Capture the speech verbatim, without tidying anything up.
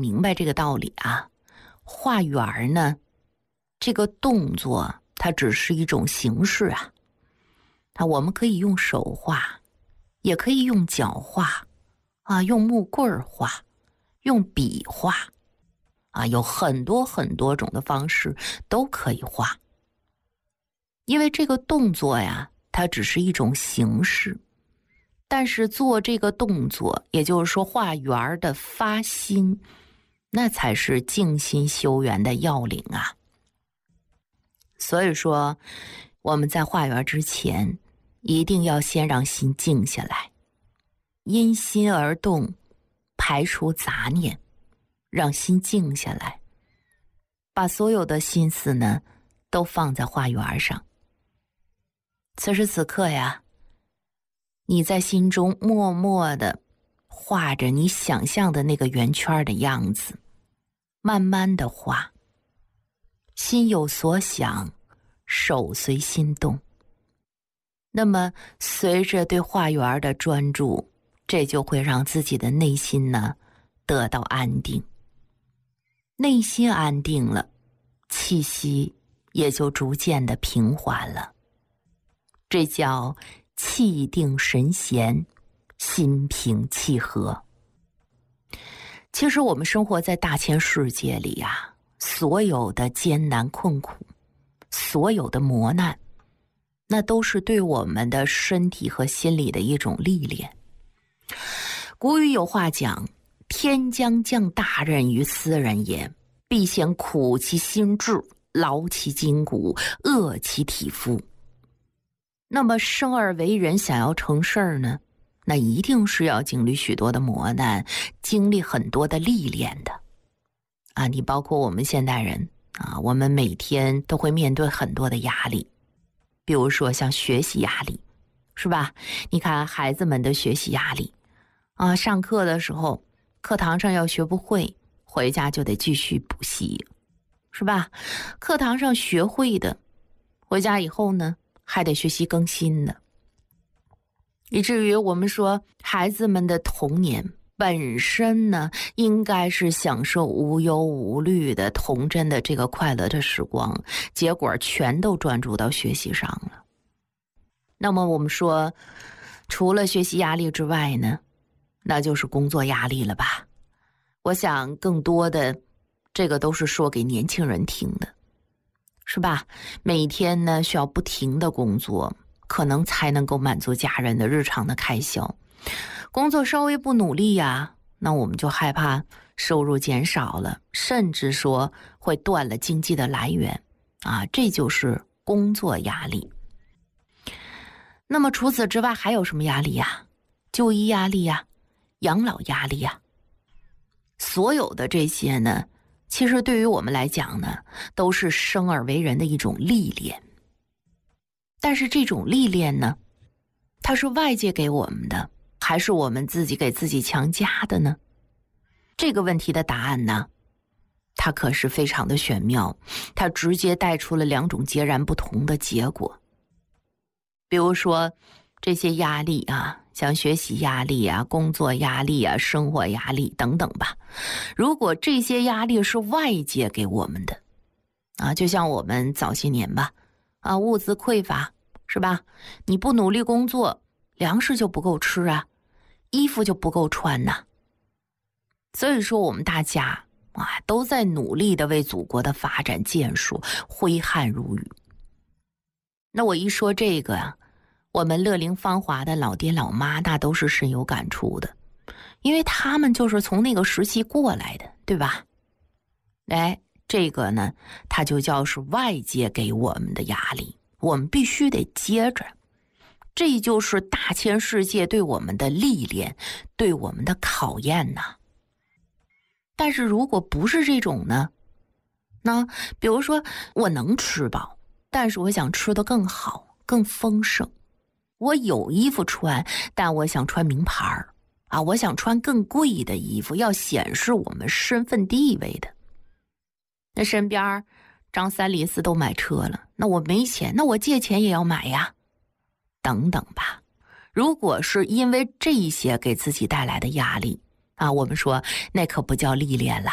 明白这个道理啊，画圆呢，这个动作它只是一种形式啊。啊，我们可以用手画，也可以用脚画，啊，用木棍画，用笔画，啊，有很多很多种的方式都可以画。因为这个动作呀，它只是一种形式，但是做这个动作，也就是说画圆的发心，那才是静心修圆的要领啊。所以说，我们在画圆之前，一定要先让心静下来，因心而动，排除杂念，让心静下来，把所有的心思呢，都放在画圆上。此时此刻呀，你在心中默默地画着你想象的那个圆圈的样子，慢慢地画，心有所想，手随心动。那么随着对画圆的专注，这就会让自己的内心呢得到安定。内心安定了，气息也就逐渐的平缓了。这叫气定神闲，心平气和。其实我们生活在大千世界里啊，所有的艰难困苦，所有的磨难，那都是对我们的身体和心理的一种历练。古语有话讲，天将降大任于斯人也，必先苦其心志，劳其筋骨，饿其体肤。那么生而为人，想要成事儿呢，那一定是要经历许多的磨难，经历很多的历练的啊。你包括我们现代人啊，我们每天都会面对很多的压力，比如说像学习压力，是吧？你看孩子们的学习压力啊，上课的时候课堂上要学不会，回家就得继续补习，是吧？课堂上学会的，回家以后呢还得学习更新的，以至于我们说孩子们的童年本身呢，应该是享受无忧无虑的童真的这个快乐的时光，结果全都专注到学习上了。那么我们说，除了学习压力之外呢，那就是工作压力了吧？我想更多的这个都是说给年轻人听的，是吧？每天呢需要不停的工作，可能才能够满足家人的日常的开销。工作稍微不努力呀，那我们就害怕收入减少了，甚至说会断了经济的来源啊，这就是工作压力。那么除此之外还有什么压力呀？就医压力呀，养老压力呀，所有的这些呢，其实对于我们来讲呢，都是生而为人的一种历练。但是这种历练呢，它是外界给我们的，还是我们自己给自己强加的呢？这个问题的答案呢，它可是非常的玄妙，它直接带出了两种截然不同的结果。比如说这些压力啊，像学习压力啊、工作压力啊、生活压力等等吧，如果这些压力是外界给我们的啊，就像我们早些年吧啊，物资匮乏，是吧？你不努力工作，粮食就不够吃啊，衣服就不够穿呐、啊。所以说我们大家啊，都在努力的为祖国的发展建树挥汗如雨。那我一说这个啊，我们乐龄芳华的老爹老妈那都是深有感触的，因为他们就是从那个时期过来的，对吧？哎，这个呢，它就叫是外界给我们的压力，我们必须得接着。这就是大千世界对我们的历练，对我们的考验呐。但是如果不是这种呢，那比如说我能吃饱，但是我想吃得更好更丰盛，我有衣服穿，但我想穿名牌啊，我想穿更贵的衣服，要显示我们身份地位的。那身边张三李四都买车了，那我没钱，那我借钱也要买呀，等等吧。如果是因为这些给自己带来的压力啊，我们说那可不叫历练了，